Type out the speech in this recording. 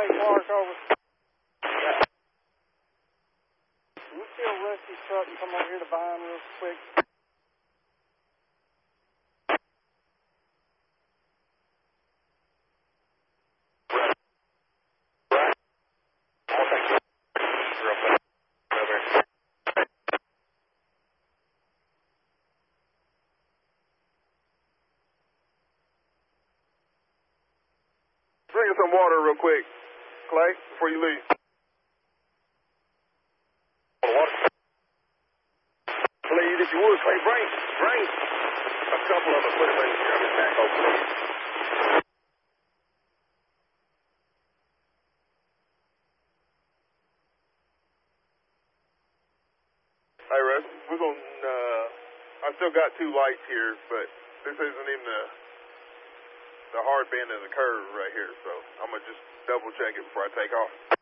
Clay Clark, over. Can you still Rusty's truck and come over here to Vine real quick? Bring us some water real quick, Clay, before you leave. Water. Please, if you would, Clay, bring a couple of them, put them in the garbage back over there. Hey, Russ, we're going to, I still got 2 lights here, but this isn't even the hard bend of the curve right here, so I'm going to just double check it before I take off.